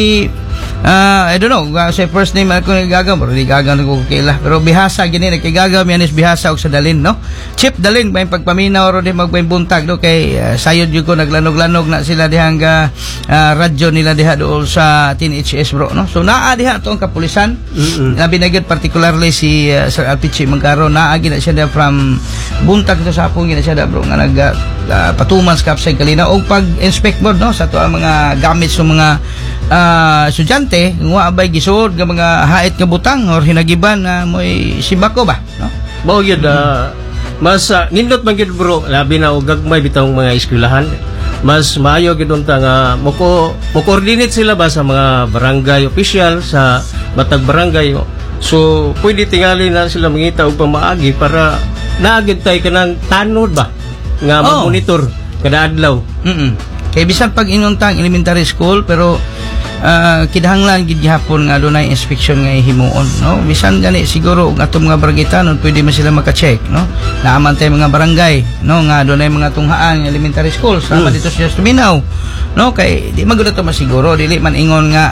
ah I don't know uh, sa first name ako ni Gagam pero di Gagam ko kila pero bihasa gini na kay Gagam yan is bihasa og sa Dalin no Chip Dalin may pagpaminaw ro di magpay buntag do kay uh, sayod jud ko naglanog-lanog na sila dihang uh, uh, radyo nila diha dool sa T N H S bro no so naa diha to ang kapulisan Mm-mm. na binagid particularly si uh, Sir Alpichi Magkaro naa gina siya diha from buntag to sa hapon gina siya da bro nga nag uh, patumans kapsay kalina og pag-inspect mo no sa to ang mga gamit sa mga uh, estudyante nga abay gisud nga mga hait nga butang or hinagiban na moy sibako ba no Mao gyud ah, mas uh, nindot man gyud bro labi na og gagmay bitong mga eskwelahan mas maayo gyud unta nga moko mo coordinate sila ba sa mga barangay official sa matag barangay so pwede tingali na sila mangita og pamaagi para naagid tay kanang tanod ba nga Oh. mag-monitor kada adlaw. mm kay bisan pag inuntang elementary school pero uh, kinahanglan gid gihapon nga adunay inspection nga himuon no bisan gani siguro ang atong mga barangaytanon pwede man sila maka-check no naaman tay mga barangay no nga adunay mga tunghaan nga elementary school sama Mm. dito sa Tuminaw no kay di magud to masiguro dili man ingon nga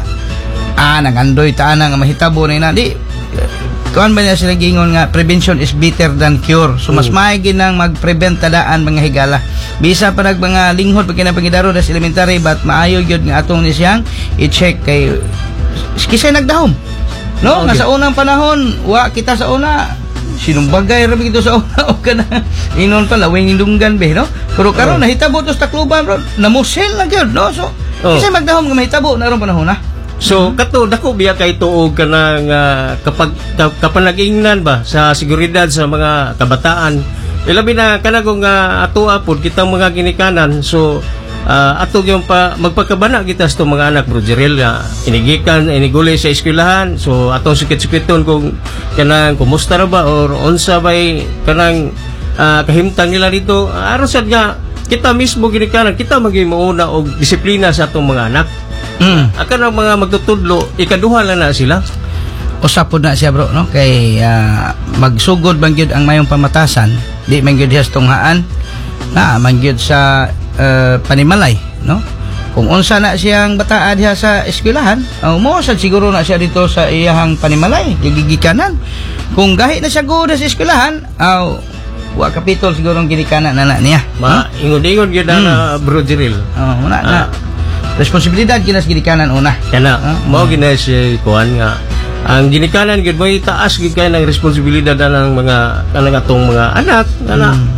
ah nagandoy ta na nga mahitabo na ina di kuan ba niya sila gingon nga prevention is better than cure so mas Mm. maigi nang mag-prevent tadaan mga higala bisa pa nag mga linghod pag kinapangidaro das elementary but maayo gyud nga atong ni siyang i-check kay kisay nagdahom no Okay. nga sa unang panahon wa kita sa una sinumbagay ra gito sa una o kana inon pa lawing indunggan be no pero karon Oh. nahitabo to sa Tacloban bro namusel na gyud no so Oh. kisay magdahom nga mahitabo na ron panahon na So kato dako biya kay tuog kanang uh, kapag ka- kapanag-ingnan ba sa seguridad sa mga kabataan. Ilabi na kanagong uh, atoa pod kita mga ginikanan. So uh, ato yung pa magpakabana kita sa mga anak bro Jerel nga inigikan iniguli sa eskwelahan. So ato sikit-sikiton kung kanang kumusta ra ba or unsa bay kanang uh, kahimtang nila dito. Aron sad nga kita mismo ginikanan kita magi mauna og disiplina sa atong mga anak. mm. Akan ang mga magtutudlo, ikaduha lang na sila. usapod na siya bro no kay ah, magsugod man gyud ang mayong pamatasan di man gyud hiyas tunghaan na man gyud sa ah, panimalay no kung unsa na siyang bataa diha sa eskwelahan uh, mo sad siguro na siya dito sa iyahang panimalay gigikanan kung gahi na siya gud sa eskwelahan aw wa kapitol siguro ang ginikanan na na niya Ma, ingon-ingon gyud Hmm. na bro Jiril. oh una na Ah. responsibilidad ginas ginikanan una Kana, Ah, mao gina si kuan nga ang ginikanan gyud may taas gyud kay ng responsibilidad ng mga kanang atong mga anak, ana. Hmm.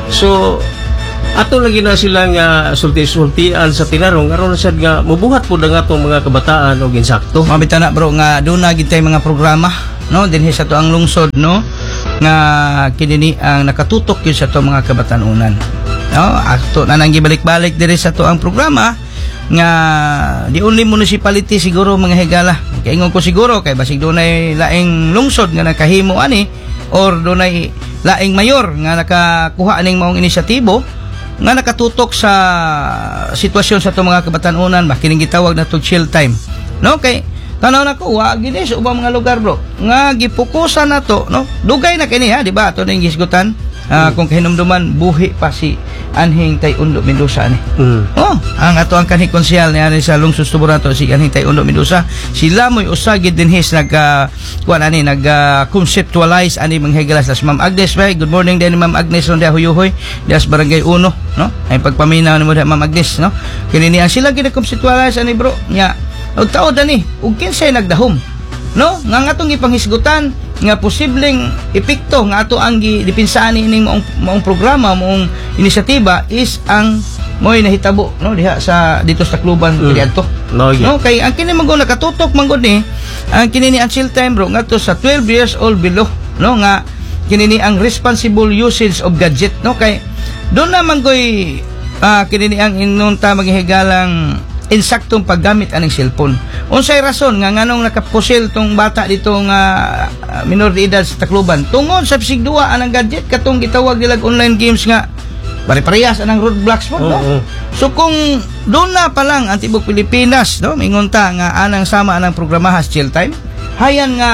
So ato lagi na sila nga sulti-sultian sa tinarong aron sad nga mubuhat pud ang atong mga kabataan og insakto. Mabita na bro nga doon na gid tay mga programa no dinhi sa to ang lungsod no nga kini ang nakatutok yun sa to mga kabatanunan. No, ato na nang gibalik-balik diri sa to ang programa nga di only municipality siguro mga higala. Kay ingon ko siguro kay basig dunay laing lungsod nga nakahimo ani or dunay laing mayor nga nakakuha aning maong inisyatibo nga nakatutok sa sitwasyon sa to mga kabatanunan ba kining gitawag na to chill time. No kay tanaw na ko wa gini sa ubang mga lugar bro nga gipukusan na to no dugay na kini ha di ba ato ning gisgutan ah, kung kahinumduman buhi pa si Anhing Tay Undo Mendoza ni. Mm. Oh, ang ato ang kanhi konsyal ni sa lungsod Tuborato si Anhing Tay Undo Mendoza sila mo'y usagid din his nag uh, kuan ani nag uh, conceptualize ani mga higalas las Ma'am Agnes bay good morning din Ma'am Agnes ron dia huyuhoy dias barangay uno no ay pagpaminaw ni mo Ma'am Agnes no kini ni ang sila gid conceptualize ani bro nya og taod ani ug kinsay nagdahom no nga ngatong ipanghisgutan nga posibleng epekto nga ato ang gidepensahan ining maong, maong programa maong inisyatiba is ang moy nahitabo no diha sa dito sa Tacloban Mm. diri adto No, yeah. no kay ang kini man nakatutok man gud ni ang kini ni until time bro ngadto sa twelve years old below no nga kini ni ang responsible usage of gadget no kay doon naman koy ah, kini ni ang inunta maghigalang insaktong paggamit aning cellphone. Unsay rason nga nganong nakapusil tong bata dito nga uh, minor de edad sa Tacloban tungod sa bisig duwa anang gadget katong gitawag nila online games nga pare-parehas anang roadblocks mo no. Oo. So kung doon na pa lang ang tibok Pilipinas no mingon ta nga anang sama anang programa has chill time hayan nga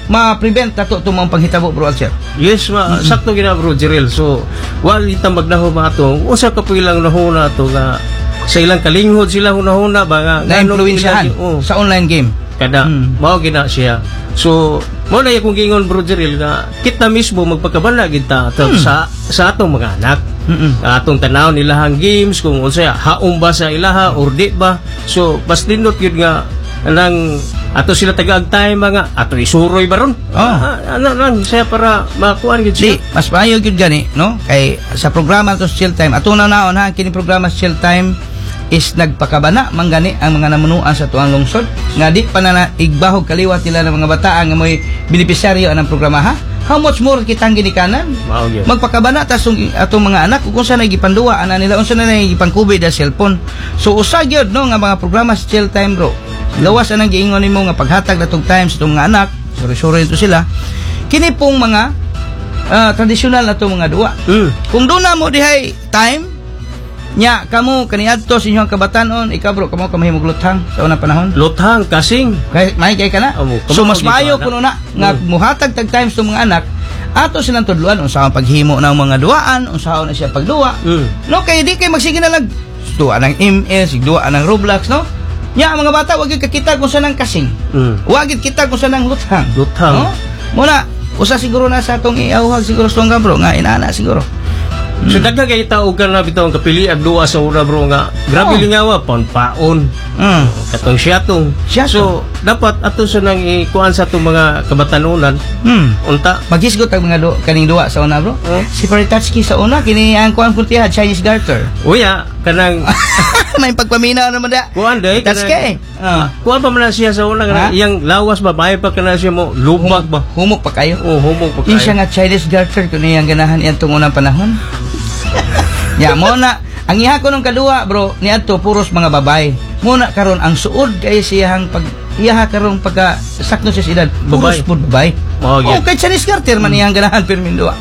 ma-prevent nato itong mga panghitabo, bro Alcher? Yes, ma, sakto gina bro Jerel. So, wali ta magnaho ba ato. Usa ka pilang nahuna ato nga sa ilang kalinghod sila hunahuna ba nga Na-influensyahan oh, sa online game. kada Mm. mao gina siya. So, mo na akong gingon bro Jerel nga kita mismo magpakabala gid ta ato Mm. sa sa atong mga anak. Mm-mm. Atong tanaw nilahang games kung unsay haom ba sa ilaha or di ba. So, bas nindot gyud nga nang ato sila tagaag time mga ato isuroy baron. Oh. Ah, ano lang siya para makuan gid Di, siya. mas maayo gyud gani, no? Kay sa programa to Chill Time, atong naon ha, kini programa sa Chill Time is nagpakabana man gani ang mga namunuan sa tuang lungsod nga di pa na igbahog kaliwat nila ng mga bataan nga mo'y benepisyaryo anang programa ha. How much more kitang ginikanan? Mao gyud. Magpakabana ta sung atong mga anak kung saan nagipanduwa ana nila unsa na nagipangkubid sa cellphone. So usa gyud no nga mga programa sa Chill Time, bro. Lawas anang giingon nimo nga paghatag natong time sa itong mga anak, suri-suri ito sila. Kini pong mga ah, tradisyonal na itong mga duwa. Mm. Kung doon na mo dihay time, nya kamo kaniadto sa inyong kabatanon, ikaw bro, kamo kamahimog luthang sa unang panahon. Luthang kasing. Kay may kay kana. Amo, So kamo mas gito, maayo anak. kuno na nga Mm. muhatag tag times sa mga anak ato silang tudluan unsa ang paghimo ng mga duaan, unsa na siya pagduwa. Mm. No kay di kay magsige na lang duwa ng M L, sigduwa ng Roblox, no? Nya ang mga bata wag gyud kakita kung saan ang kasing. Mm. Wag gyud kita kung saan ang luthang. Luthang. No? Muna usa siguro na sa atong iawhag siguro sa tongga bro nga inana siguro. So daghan kay tao ka na bitaw ang kapili at duwa sa una bro nga grabe Oh. lingawa paon-paon. Mm. Katong siyatong. Siyatong. So dapat ato sa nang ikuan sa atong mga kabatanunan Hmm. unta Magisgot ang mga do, kaning duwa sa una bro. Oh. Si Paritatsky sa una kini ang kuan kuntiha Chinese garter. uya kanang May pagpaminaw naman da. kuan day Tatsuki. Ah. kuan pa man na siya sa una Ha? kanang iyang lawas babae pa kana siya mo lubag ba. Humok pa kayo. Oh, humog pa Yung siya kayo. nga Chinese garter kuno yang ganahan iyang tong unang panahon. Ya mo na ang iha ko nung kadua bro niadto puros mga babay. Muna karon ang suod kay siyang pag iha karon pagka sakto sa edad puros Babay. pud babay. Mao gyud. Oh, kay Chinese garter man iyang ganahan pirmin duwa.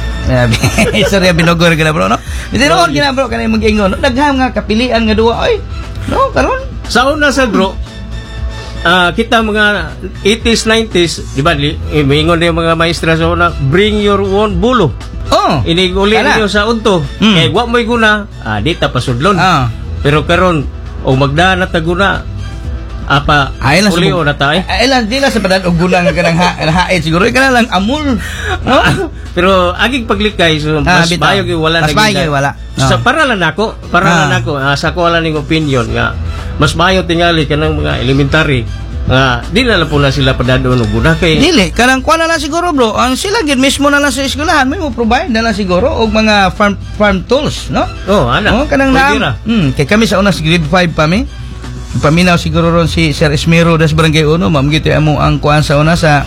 Sorry, binogor ka na bro, no? Hindi Oh, noon gina bro, kanay mag-ingon. Daghang nga kapilian nga duwa, ay. No, karon. Sa una sa bro, ah kita mga eighties, nineties, di ba, li- eh, maingon din mga maestra sa una, bring your own bulo. Oh. Iniguli Kana. niyo sa unto. Mm. Kaya wa mo'y guna, ah, di ta pasudlon. Ah. Pero karon o magdaan na taguna, apa, Ay lang uli o na tayo. Ay lang di lang sa padan og gulang nga kanang ha, haid siguro ay kana lang amul. No? Pero aging paglikay, so, Ah, mas bitaw. bayo gyud wala Mas na bayo gyud. gyud wala. Sa Ah. para lang nako, para Ah. lang nako, ah, sa ko lang ning opinion nga mas bayo tingali kanang mga elementary nga di na lang po na sila padadon og guna kay Dili, kanang kuan na lang siguro bro. Ang sila gid mismo na lang sa eskwelahan, may mo provide na lang siguro og mga farm farm tools, no? oh ana. Oh, kanang pwede na. ra. Hmm, kay kami sa una sa grade five pa mi. Paminaw siguro ron si Sir Esmero das Barangay Uno, ma'am gito amo ang kuan sa una sa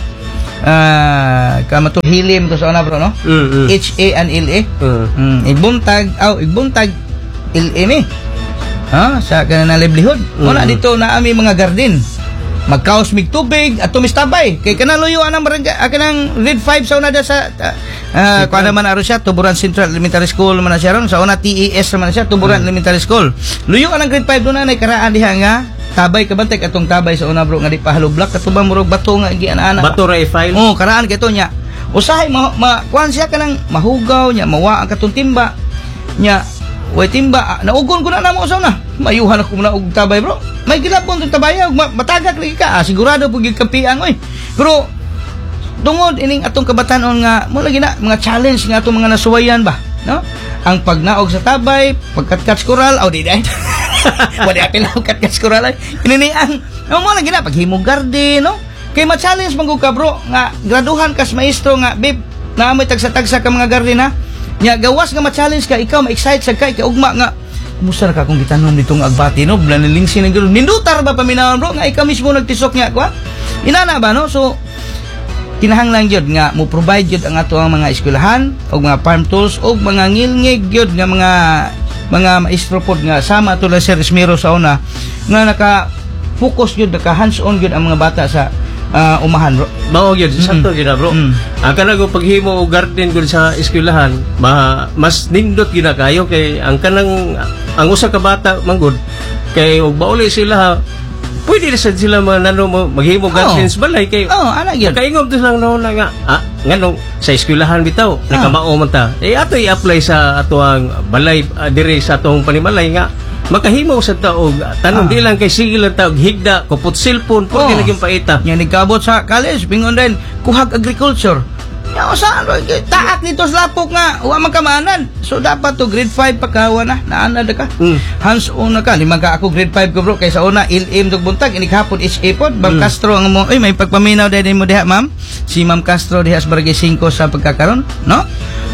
ah kamato hilim to sa una bro, no? Mm. mm. H A and L A. Mm. Mm, igbuntag, aw igbuntag L M eh. Ha, sa kanang livelihood. Wala Mm. dito na ami mga garden. Magkaos mig tubig at tumistabay. Kay kanang luyo anang barangay, ah, kanang grade five sa una da sa uh, kuan naman aro siya, Tuburan Central Elementary School man na siya ron. Sa una T E S naman na siya, Tuburan Elementary School. Luyo anang grade five doon na karaan diha nga tabay kabantay katong tabay sa una bro nga di pa halublock katubang murog bato nga gi ana. Bato ra i-file. Oh, karaan kay to nya. Usahay ma, ma kuan siya kanang mahugaw nya, mawa ang katong timba. Nya, way timba, ah, naugon ko na namo usaw na. Mayuhan ako na og tabay, bro. May gilapon tong tabay, og ma- matagak lagi ka. Ah, sigurado pug gikampian oy. Pero tungod ining atong kabatanon nga mo lagi na mga challenge nga atong mga nasuwayan ba, no? Ang pagnaog sa tabay, pagkatkat koral, aw di day. Wala apil ang katkat koral ay. Inini ang mo lagi na paghimog garden, no? Kay ma-challenge man gud ka bro nga graduhan kas maestro nga babe na may tagsa-tagsa ka mga garden ha. Nya gawas nga ma-challenge ka ikaw ma-excite sa kay kay ugma nga kumusta na ka kung gitanom nitong agbati no blanilingsin ng gano'n nindutar ba paminawan bro nga ikaw mismo nagtisok niya kwa inana ba no so kinahanglan gyud nga mo provide gyud ang ato ang mga eskwelahan og mga farm tools og mga ngilngig gyud nga mga mga maestro pod nga sama to la Sir Esmero sa una nga naka focus gyud naka hands on gyud ang mga bata sa ah, umahan bro. Mao gyud sakto gyud na, bro. Mm. Ang kanang og paghimo og garden gud sa eskwelahan, ma, mas nindot gyud na kayo kay ang kanang ang usa ka bata manggod kay og bauli sila pwede na sad sila mga nano mo maghimo guidelines balay kay Oh, ana gyud. kaingom to lang no na nga ah, ngano sa eskwelahan bitaw nakamao man ta eh ato i-apply sa ato ang balay uh, dire sa atong panimalay nga makahimo sa taog tanong Ah. di lang kay sige lang taog higda kupot cellphone pwede Oh. naging paita. Yan nagkabot sa college, pingon din, kuhag agriculture. Yaw saan, taak dito sa lapok nga, huwag magkamanan. So dapat to grade five pagkawa na, naana da ka. Mm. Hands-on na ka, limang ka ako grade five ko bro, kaysa una, il-im tog buntag, inighapon H A pod, Ma'am Mm. Castro ang mo, ay may pagpaminaw din mo diha ma'am, si Ma'am Castro diha sa Barangay five sa pagkakaroon, no?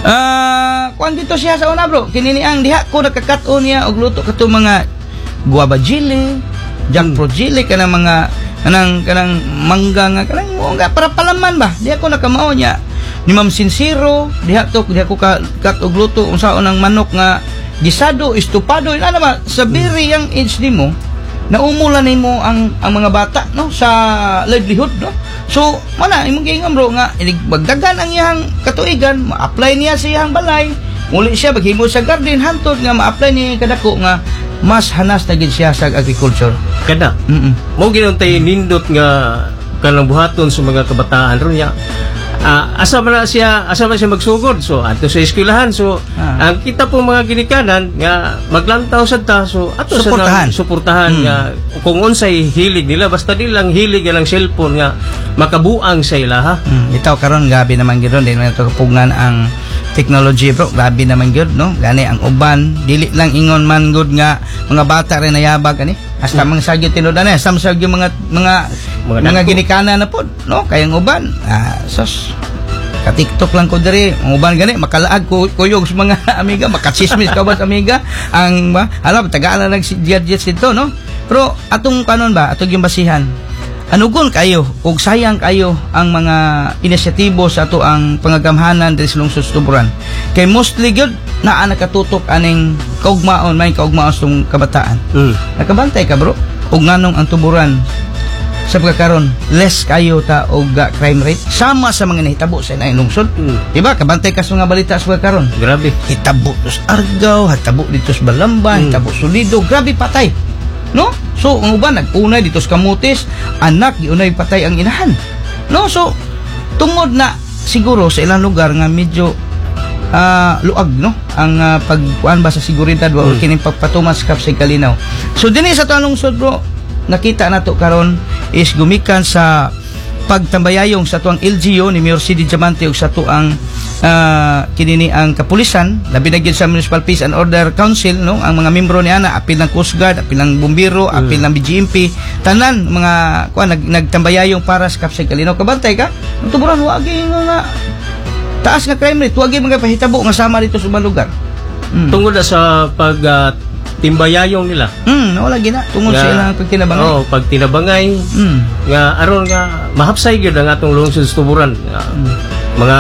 Ah, kuan dito siya sa una bro, kinini ang diha ko nakakat-on niya og luto kato mga guava jelly, jackfruit jelly kanang mga kanang kanang mangga nga kanang mo nga para palaman ba di ako nakamao niya ni Ma'am Sincero diha to diha ko ka kat og luto unsaon ang manok nga gisado estupado ina ba sa very young age nimo naumulan nimo ang ang mga bata no sa livelihood no so mana imong giingam bro nga inig-bagdagan ang iyang katuigan ma-apply niya sa iyang balay muli siya maghimo sa garden hantod nga ma-apply niya kadako nga mas hanas na gid siya sa agriculture. Kada Mm. mo ginuntay nindot nga kanang buhaton sa mga kabataan ron niya. Ah, asa man na siya asa man siya magsugod so ato sa eskwelahan so Ah. ang kita po mga ginikanan nga maglantaw sad ta so ato Suportahan. sa suportahan Mm. nga kung unsay hilig nila basta di lang hilig nga lang cellphone nga makabuang sa ila ha. Mm. Itaw karon gabi naman gyud din man kapugngan ang technology bro grabe naman gyud no gani ang uban dili lang ingon man gud nga mga bata rin nayabag ani hasta mga sagyo tinudan na sam sagyo mga mga Mga mga, dako. ginikana na pod no kayang uban ah sos ka TikTok lang ko diri ang uban gani makalaag ko kuyog sa mga amiga makachismis ka ba sa amiga ang ba hala tagaala nag gadgets dito no pero atong kanon ba atong yung basihan anugon kayo ug sayang kayo ang mga inisyatibo sa ato ang pangagamhanan diri sa lungsod sa Tuburan kay mostly gyud naa nakatutok aning kaugmaon may kaugmaon sa tong kabataan Mm. nakabantay ka bro ug nganong ang Tuburan sa pagkakaroon less kayo ta og uh, crime rate sama sa mga nahitabo sa inang lungsod Mm. diba kabantay ka sa mga balita sa pagkakaroon Grabe. hitabo sa Argao hitabo dito sa Balamba Mm. hitabo Solido grabe patay no so ang uban nag-unay dito sa Kamutis anak giunay patay ang inahan no so tungod na siguro sa ilang lugar nga medyo ah, luag no ang uh, pagkuan ba sa seguridad wa Mm. kining pagpatuman sa kapsay kalinaw so dinhi sa tanong sud bro nakita nato karon is gumikan sa pagtambayayong sa tuang L G O ni Mayor C D Diamante ug sa tuang uh, kinini ang kapulisan labi na gyud sa Municipal Peace and Order Council no ang mga membro ni ana apil ng Coast Guard apil ng bumbero apil ng B G M P tanan mga kuan nag, nagtambayayong para sa kapsay kalinaw kabantay ka ang Tuburan wa gyud nga taas nga crime rate wa gyud mga pahitabo nga sama dito sa ubang lugar mm. Tungod na sa pag ah, timbayayong nila. mm wala gina tungod sa Nga- ilang pagkinabangay Oo, pag tinabangay mm nga aron nga mahapsay gyud ang atong lungsod sa Tuburan. Nga,